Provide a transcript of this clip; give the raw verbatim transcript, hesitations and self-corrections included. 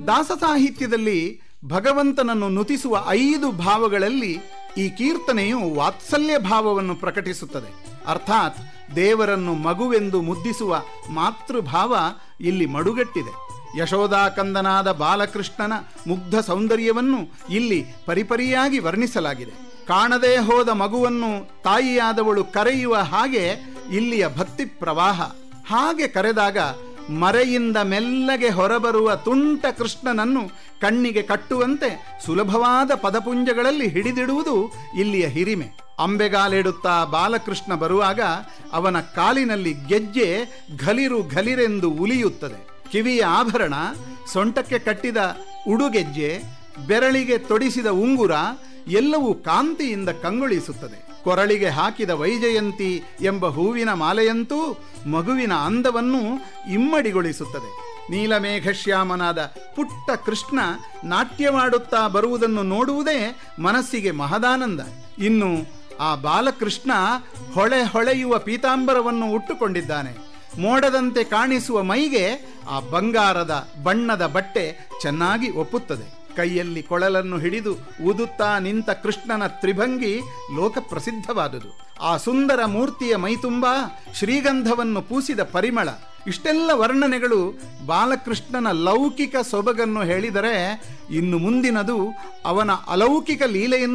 ದಾಸ ಸಾಹಿತ್ಯದಲ್ಲಿ ಭಗವಂತನನ್ನು ನುತಿಸುವ ಐದು ಭಾವಗಳಲ್ಲಿ ಈ ಕೀರ್ತನೆಯು ವಾತ್ಸಲ್ಯ ಭಾವವನ್ನು ಪ್ರಕಟಿಸುತ್ತದೆ. ಅರ್ಥಾತ್ ದೇವರನ್ನು ಮಗುವೆಂದು ಮುದ್ದಿಸುವ ಮಾತೃಭಾವ ಇಲ್ಲಿ ಮಡುಗಟ್ಟಿದೆ. ಯಶೋದಾಕಂದನಾದ ಬಾಲಕೃಷ್ಣನ ಮುಗ್ಧ ಸೌಂದರ್ಯವನ್ನು ಇಲ್ಲಿ ಪರಿಪರಿಯಾಗಿ ವರ್ಣಿಸಲಾಗಿದೆ. ಕಾಣದೇ ಹೋದ ಮಗುವನ್ನು ತಾಯಿಯಾದವಳು ಕರೆಯುವ ಹಾಗೆ ಇಲ್ಲಿಯ ಭಕ್ತಿ ಪ್ರವಾಹ. ಹಾಗೆ ಕರೆದಾಗ ಮರೆಯಿಂದ ಮೆಲ್ಲಗೆ ಹೊರಬರುವ ತುಂಟ ಕೃಷ್ಣನನ್ನು ಕಣ್ಣಿಗೆ ಕಟ್ಟುವಂತೆ ಸುಲಭವಾದ ಪದಪುಂಜಗಳಲ್ಲಿ ಹಿಡಿದಿಡುವುದು ಇಲ್ಲಿಯ ಹಿರಿಮೆ. ಅಂಬೆಗಾಲಿಡುತ್ತಾ ಬಾಲಕೃಷ್ಣ ಬರುವಾಗ ಅವನ ಕಾಲಿನಲ್ಲಿ ಗೆಜ್ಜೆ ಘಲಿರು ಘಲಿರೆಂದು ಉಲಿಯುತ್ತದೆ. ಕಿವಿಯ ಆಭರಣ, ಸೊಂಟಕ್ಕೆ ಕಟ್ಟಿದ ಉಡುಗೆಜ್ಜೆ, ಬೆರಳಿಗೆ ತೊಡಿಸಿದ ಉಂಗುರ ಎಲ್ಲವೂ ಕಾಂತಿಯಿಂದ ಕಂಗೊಳಿಸುತ್ತದೆ. ಕೊರಳಿಗೆ ಹಾಕಿದ ವೈಜಯಂತಿ ಎಂಬ ಹೂವಿನ ಮಾಲೆಯಂತೂ ಮಗುವಿನ ಅಂದವನ್ನು ಇಮ್ಮಡಿಗೊಳಿಸುತ್ತದೆ. ನೀಲಮೇಘಶ್ಯಾಮನಾದ ಪುಟ್ಟ ಕೃಷ್ಣ ನಾಟ್ಯವಾಡುತ್ತಾ ಬರುವುದನ್ನು ನೋಡುವುದೇ ಮನಸ್ಸಿಗೆ ಮಹದಾನಂದ. ಇನ್ನು ಆ ಬಾಲಕೃಷ್ಣ ಹೊಳೆ ಹೊಳೆಯುವ ಪೀತಾಂಬರವನ್ನು ಉಟ್ಟುಕೊಂಡಿದ್ದಾನೆ. ಮೋಡದಂತೆ ಕಾಣಿಸುವ ಮೈಗೆ ಆ ಬಂಗಾರದ ಬಣ್ಣದ ಬಟ್ಟೆ ಚೆನ್ನಾಗಿ ಒಪ್ಪುತ್ತದೆ. ಕೈಯಲ್ಲಿ ಕೊಳಲನ್ನು ಹಿಡಿದು ಊದುತ್ತಾ ನಿಂತ ಕೃಷ್ಣನ ತ್ರಿಭಂಗಿ ಲೋಕಪ್ರಸಿದ್ಧವಾದುದು. ಆ ಸುಂದರ ಮೂರ್ತಿಯ ಮೈತುಂಬ ಶ್ರೀಗಂಧವನ್ನು ಪೂಸಿದ ಪರಿಮಳ. ಇಷ್ಟೆಲ್ಲ ವರ್ಣನೆಗಳು ಬಾಲಕೃಷ್ಣನ ಲೌಕಿಕ ಸೊಬಗನ್ನು ಹೇಳಿದರೆ, ಇನ್ನು ಮುಂದಿನದು ಅವನ ಅಲೌಕಿಕ ಲೀಲೆಯನ್ನು